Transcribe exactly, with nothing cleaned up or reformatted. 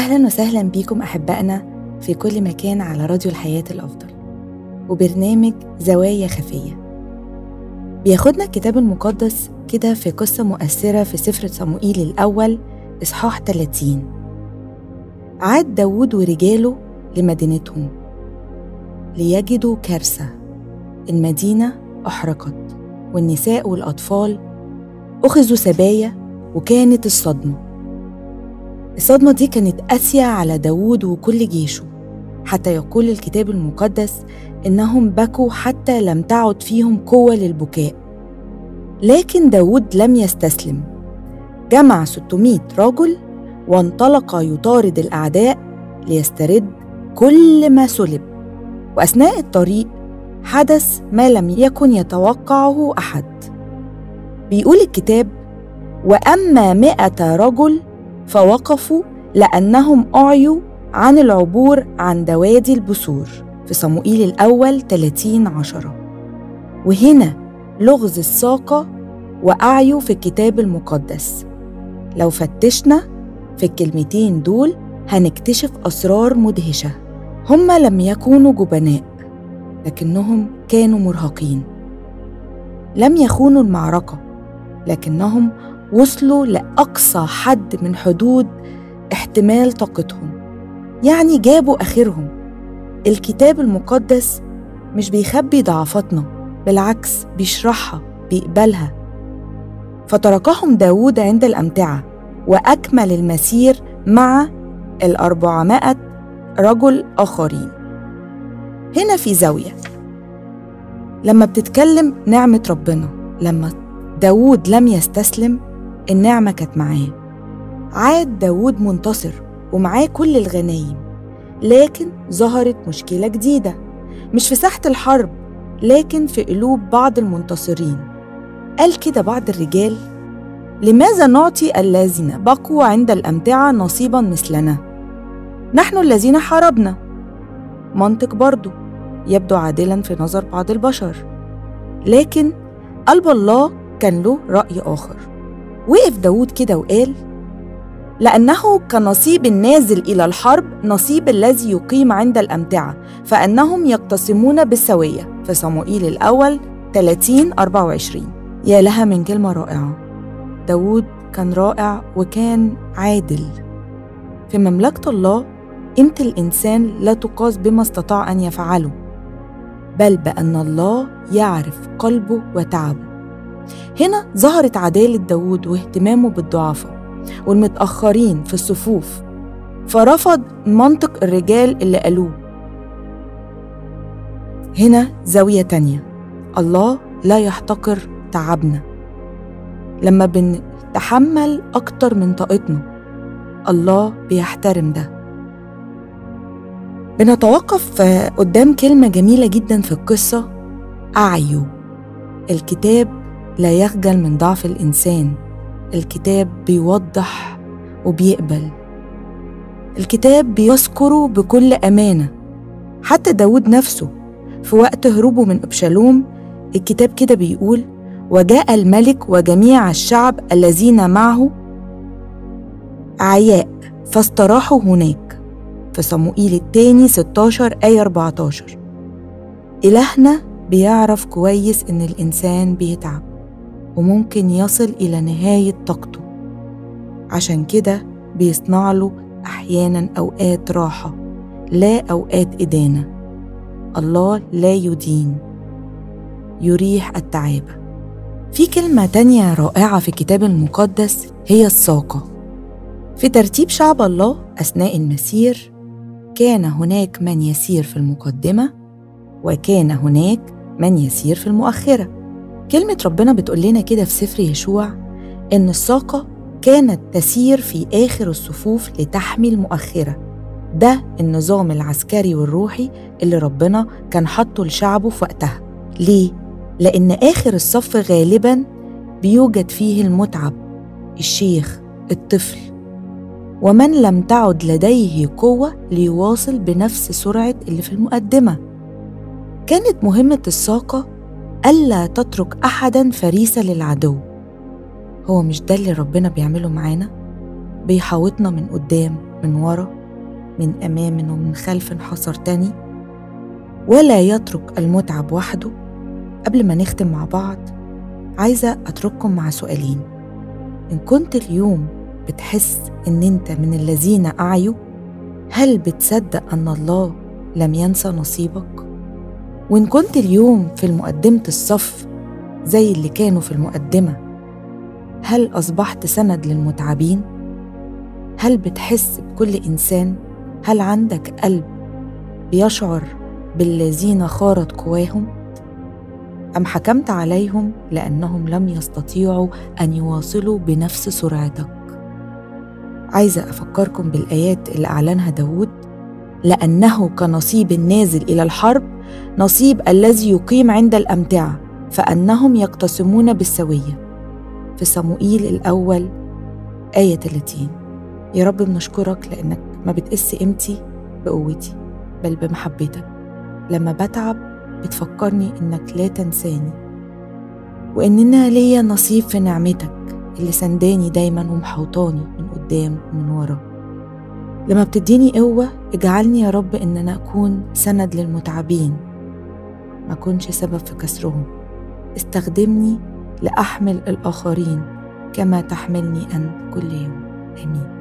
أهلاً وسهلاً بيكم أحبائنا في كل مكان على راديو الحياة الأفضل وبرنامج زوايا خفية. بياخدنا الكتاب المقدس كده في قصة مؤثرة في سفر صموئيل الأول إصحاح ثلاثين. عاد داود ورجاله لمدينتهم ليجدوا كارثة، المدينة أحرقت والنساء والأطفال أخذوا سبايا، وكانت الصدمة الصدمة دي كانت قاسية على داود وكل جيشه، حتى يقول الكتاب المقدس إنهم بكوا حتى لم تعد فيهم قوة للبكاء. لكن داود لم يستسلم، جمع ستمائة رجل وانطلق يطارد الأعداء ليسترد كل ما سلب. وأثناء الطريق حدث ما لم يكن يتوقعه أحد. بيقول الكتاب: وأما مئة رجل فوقفوا لأنهم أعيوا عن العبور عن دوادي البثور، في صموئيل الأول ثلاثين عشرة. وهنا لغز الساقة وأعيوا في الكتاب المقدس. لو فتشنا في الكلمتين دول هنكتشف أسرار مدهشة. هم لم يكونوا جبناء، لكنهم كانوا مرهقين. لم يخونوا المعركة، لكنهم وصلوا لأقصى حد من حدود احتمال طاقتهم، يعني جابوا آخرهم. الكتاب المقدس مش بيخبي ضعفاتنا، بالعكس بيشرحها، بيقبلها. فتركهم داود عند الأمتعة وأكمل المسير مع الأربعمائة رجل آخرين. هنا في زاوية لما بتتكلم نعمة ربنا. لما داود لم يستسلم، النعمة كانت معاه. عاد داود منتصر ومعاه كل الغنايم، لكن ظهرت مشكلة جديدة، مش في ساحة الحرب لكن في قلوب بعض المنتصرين. قال كده بعض الرجال: لماذا نعطي الذين بقوا عند الأمتعة نصيبا مثلنا؟ نحن الذين حاربنا. منطق برضو يبدو عادلا في نظر بعض البشر، لكن قلب الله كان له رأي آخر. وقف داود كده وقال: لأنه كنصيب النازل إلى الحرب نصيب الذي يقيم عند الأمتعة، فأنهم يقتسمون بالسوية، في صموئيل الأول ثلاثين أربعة وعشرين. يا لها من كلمة رائعة. داود كان رائع وكان عادل. في مملكة الله قيمة الإنسان لا تقاس بما استطاع أن يفعله، بل بأن الله يعرف قلبه وتعبه. هنا ظهرت عدالة داود واهتمامه بالضعفاء والمتأخرين في الصفوف، فرفض منطق الرجال اللي قالوه. هنا زاوية تانية. الله لا يحتقر تعبنا. لما بنتحمل أكتر من طاقتنا، الله بيحترم ده. بنتوقف قدام كلمة جميلة جدا في القصة: أعيوا. الكتاب لا يخجل من ضعف الإنسان. الكتاب بيوضح وبيقبل. الكتاب بيذكره بكل أمانة. حتى داود نفسه في وقت هروبه من أبشالوم، الكتاب كده بيقول: وجاء الملك وجميع الشعب الذين معه عياء فاستراحوا هناك، في صموئيل الثاني ستة عشر آية أربعة عشر. إلهنا بيعرف كويس إن الإنسان بيتعب وممكن يصل إلى نهاية طاقته، عشان كده بيصنع له أحيانا أوقات راحة، لا أوقات إدانة. الله لا يدين، يريح التعابة. في كلمة تانية رائعة في الكتاب المقدس هي الساقة. في ترتيب شعب الله أثناء المسير كان هناك من يسير في المقدمة، وكان هناك من يسير في المؤخرة. كلمة ربنا بتقول لنا كده في سفر يشوع إن الساقة كانت تسير في آخر الصفوف لتحمي المؤخرة. ده النظام العسكري والروحي اللي ربنا كان حطه لشعبه في وقتها. ليه؟ لأن آخر الصف غالباً بيوجد فيه المتعب، الشيخ، الطفل، ومن لم تعد لديه قوة ليواصل بنفس سرعة اللي في المقدمة. كانت مهمة الساقة ألا تترك أحداً فريسة للعدو. هو مش ده اللي ربنا بيعمله معانا؟ بيحاوطنا من قدام من ورا من أمام ومن خلف حصرتني، ولا يترك المتعب وحده. قبل ما نختم مع بعض عايزة أترككم مع سؤالين. إن كنت اليوم بتحس إن أنت من الذين أعيوا، هل بتصدق أن الله لم ينسى نصيبك؟ وإن كنت اليوم في المقدمة الصف زي اللي كانوا في المقدمة، هل أصبحت سند للمتعبين؟ هل بتحس بكل إنسان؟ هل عندك قلب بيشعر بالذين خارت قواهم؟ أم حكمت عليهم لأنهم لم يستطيعوا أن يواصلوا بنفس سرعتك؟ عايزة أفكركم بالآيات اللي أعلنها داود: لأنه كنصيب النازل إلى الحرب نصيب الذي يقيم عند الأمتعة، فأنهم يقتسمون بالسوية، في صموئيل الأول آية ثلاثين. يا رب بنشكرك لأنك ما بتقس قيمتي بقوتي بل بمحبتك. لما بتعب بتفكرني إنك لا تنساني، وإننا ليا نصيب في نعمتك اللي سنداني دايما ومحوطاني من قدام ومن ورا. لما بتديني قوة اجعلني يا رب إن أنا أكون سند للمتعبين، ما أكونش سبب في كسرهم. استخدمني لأحمل الآخرين كما تحملني أنت كل يوم. آمين.